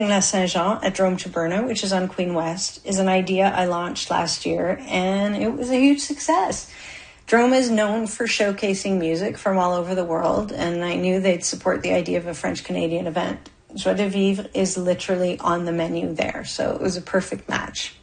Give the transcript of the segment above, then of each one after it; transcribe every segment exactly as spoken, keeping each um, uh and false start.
La Saint-Jean at Drome Taberna, which is on Queen West, is an idea I launched last year, and it was a huge success. Drome is known for showcasing music from all over the world, and I knew they'd support the idea of a French-Canadian event. Joie de Vivre is literally on the menu there, so it was a perfect match.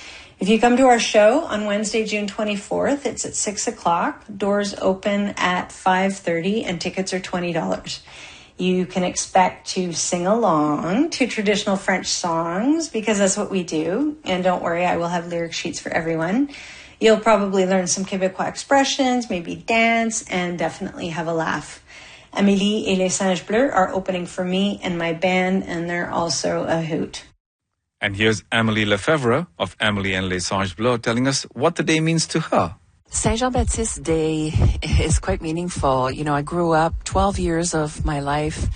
If you come to our show on Wednesday, June twenty-fourth, it's at six o'clock. Doors open at five thirty, and tickets are twenty dollars. You can expect to sing along to traditional French songs because that's what we do. And don't worry, I will have lyric sheets for everyone. You'll probably learn some Québécois expressions, maybe dance, and definitely have a laugh. Amélie et les Singes Bleus are opening for me and my band, and they're also a hoot. And here's Amélie Lefebvre of Amélie and les Singes Bleus telling us what the day means to her. Saint Jean-Baptiste Day is quite meaningful. You know, I grew up twelve years of my life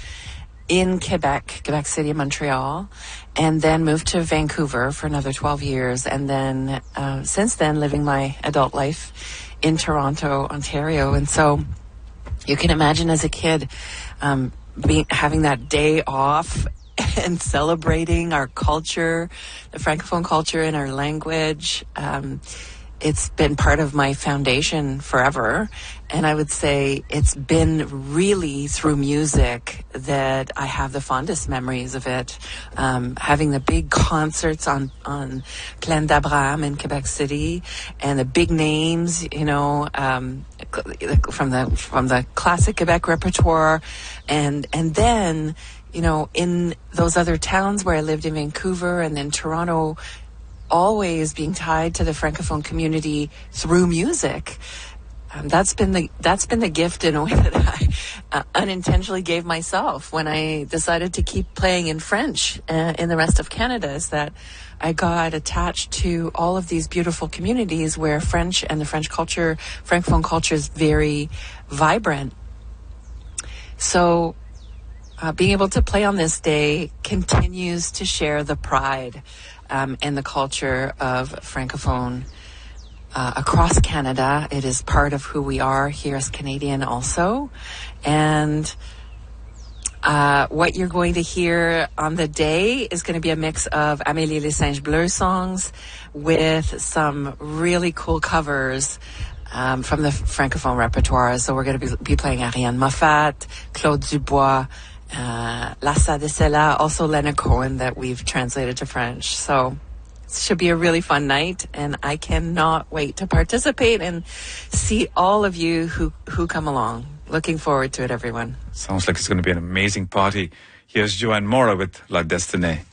in Quebec, Quebec City and Montreal, and then moved to Vancouver for another twelve years. And then uh, since then, living my adult life in Toronto, Ontario. And so you can imagine as a kid um, being having that day off and celebrating our culture, the Francophone culture and our language. Um It's been part of my foundation forever. And I would say it's been really through music that I have the fondest memories of it. Um, having the big concerts on, on Plaine d'Abraham in Quebec City and the big names, you know, um, from the, from the classic Quebec repertoire. And, and then, you know, in those other towns where I lived in Vancouver and then Toronto, always being tied to the Francophone community through music. Um, that's been the that's been the gift in a way that I uh, unintentionally gave myself when I decided to keep playing in French uh, in the rest of Canada. Is that I got attached to all of these beautiful communities where French and the French culture, Francophone culture, is very vibrant. So uh, being able to play on this day continues to share the pride Um, and the culture of Francophone uh, across Canada. It is part of who we are here as Canadian also. And uh, what you're going to hear on the day is going to be a mix of Amélie et les Singes Bleus songs with some really cool covers um, from the Francophone repertoire. So we're going to be, be playing Ariane Moffat, Claude Dubois, Uh, Lassa de Sela, also Leonard Cohen that we've translated to French. So it should be a really fun night, and I cannot wait to participate and see all of you who, who come along. Looking forward to it, everyone. Sounds like it's going to be an amazing party. Here's Joanne Mora with La Destinée.